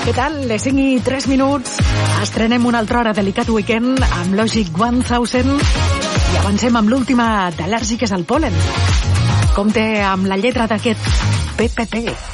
Què tal? Les 5:03. Estrenem una altra hora Delicat Weekend amb Logic 1000 i avancem amb l'última d'al·lèrgiques al pol·len. Compte amb la lletra d'aquest PPP.